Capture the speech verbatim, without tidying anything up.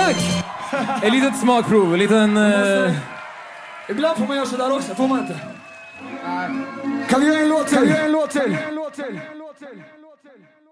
Tack! Ett litet smakprov, en liten... Uh... Ibland får man göra sådär också, får man inte? Kan vi göra en låt till? Kan vi göra en låt till?